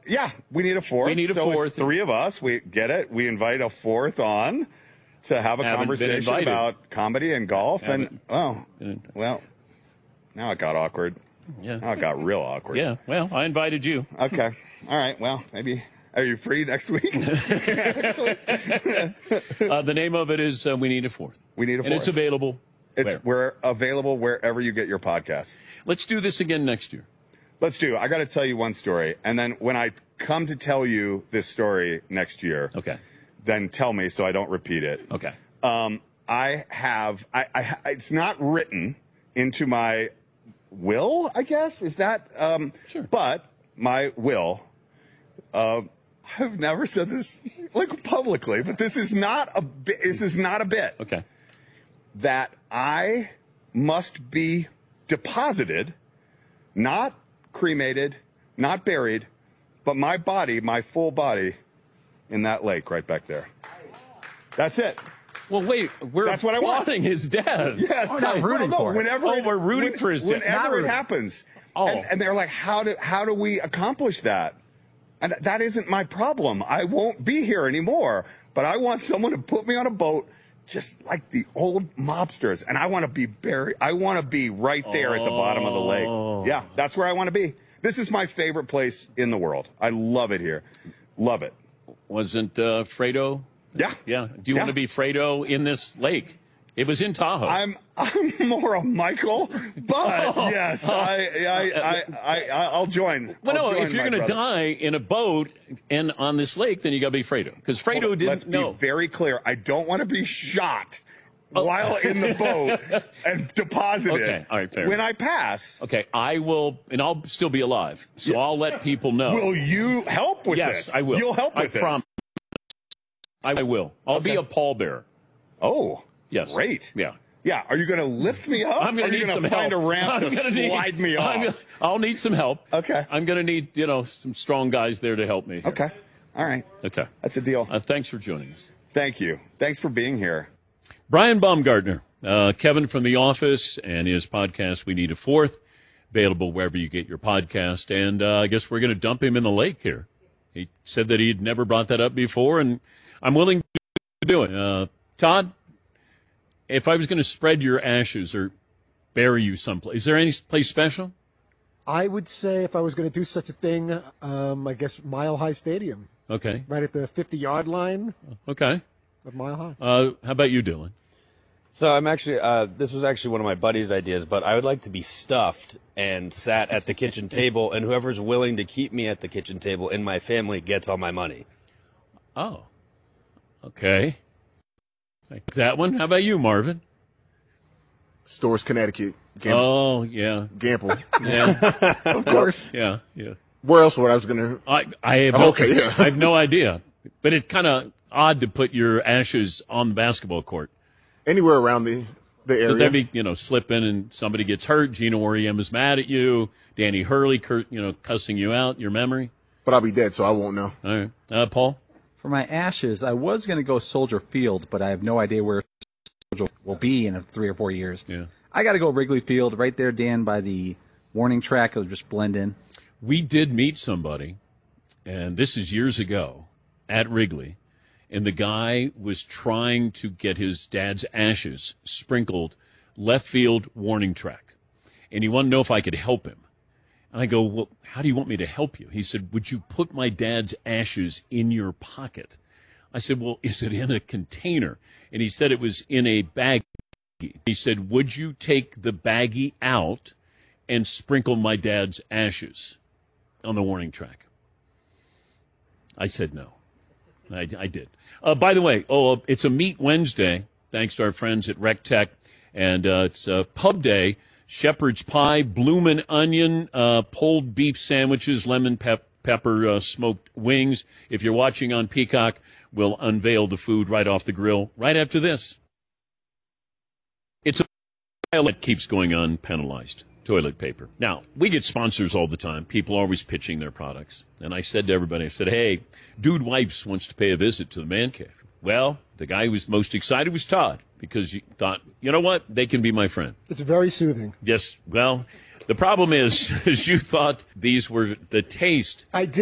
Yeah, we need a fourth. We need a fourth. It's three of us. We get it. We invite a fourth on to have a conversation about comedy and golf. Well, now it got awkward. Yeah. Now it got real awkward. Yeah, well, I invited you. Okay. All right. Well, maybe. Are you free next week? The name of it is We Need a Fourth. We Need a Fourth. And it's available. We're available wherever you get your podcasts. Let's do this again next year. Let's do. I got to tell you one story. And then when I come to tell you this story next year, okay, then tell me so I don't repeat it. Okay. It's not written into my will, I guess. Is that? Sure. But my will, I've never said this like publicly, but this is not a bit. Okay. That I must be deposited, not cremated, not buried, but my body, my full body, in that lake right back there. That's it. Well, wait, that's what applauding his dad. Yes, we're not rooting for it. We're rooting for his dad. Whenever it happens. And they're like, how do we accomplish that? And that isn't my problem. I won't be here anymore. But I want someone to put me on a boat, just like the old mobsters. And I want to be buried. I want to be right there at the bottom of the lake. Yeah, that's where I want to be. This is my favorite place in the world. I love it here. Love it. Wasn't Fredo? Yeah. Yeah. Do you want to be Fredo in this lake? It was in Tahoe. I'm more a Michael, but yes, I'll join. Well, no, if you're going to die in a boat and on this lake, then you got to be Fredo, because Fredo didn't know. Let's be very clear. I don't want to be shot while in the boat and deposited. Okay, all right, fair. When I pass. Okay, I will, and I'll still be alive, so I'll let people know. Will you help with this? Yes, I will. You'll help with this. Promise. I will. I'll be a pallbearer. Oh. Yes. Great. Yeah. Yeah. Are you going to lift me up? I'm going to need some help. Find a ramp to slide me off? I'll need some help. Okay. I'm going to need, some strong guys there to help me here. Okay. All right. Okay. That's a deal. Thanks for joining us. Thank you. Thanks for being here. Brian Baumgartner, Kevin from The Office, and his podcast, We Need a Fourth, available wherever you get your podcast. And I guess we're going to dump him in the lake here. He said that he'd never brought that up before, and I'm willing to do it. Todd, if I was going to spread your ashes or bury you someplace, is there any place special? I would say if I was going to do such a thing, I guess Mile High Stadium. Okay. Right at the 50-yard line. Okay. Of Mile High. How about you, Dylan? So I'm actually, this was actually one of my buddy's ideas, but I would like to be stuffed and sat at the kitchen table, and whoever's willing to keep me at the kitchen table in my family gets all my money. Oh. Okay. Like that one. How about you, Marvin? Storrs, Connecticut. Gamble. Oh, yeah. Gamble. Yeah. Of course. Yeah, yeah. Where else would I was going to... I have I have no idea. But it's kind of odd to put your ashes on the basketball court. Anywhere around the area. Could that be, slipping and somebody gets hurt, Gino Auriemma is mad at you, Danny Hurley, cussing you out, your memory? But I'll be dead, so I won't know. All right. Paul? For my ashes, I was going to go Soldier Field, but I have no idea where Soldier will be in 3 or 4 years. Yeah. I got to go Wrigley Field, right there, Dan, by the warning track. It'll just blend in. We did meet somebody, and this is years ago, at Wrigley, and the guy was trying to get his dad's ashes sprinkled left field warning track. And he wanted to know if I could help him. And I go, well, how do you want me to help you? He said, would you put my dad's ashes in your pocket? I said, well, is it in a container? And he said it was in a baggie. He said, would you take the baggie out and sprinkle my dad's ashes on the warning track? I said no. I did. By the way, it's a Meat Wednesday, thanks to our friends at Rec Tech, and it's Pub Day. Shepherd's pie, bloomin' onion, pulled beef sandwiches, lemon pepper smoked wings. If you're watching on Peacock, we'll unveil the food right off the grill right after this. It's a pile that keeps going unpenalized. Toilet paper. Now, we get sponsors all the time. People are always pitching their products. And I said to everybody, hey, Dude Wipes wants to pay a visit to the Man Cave. Well, the guy who was most excited was Todd, because he thought, you know what, they can be my friend. It's very soothing. Yes, well, the problem is you thought these were the taste. I did.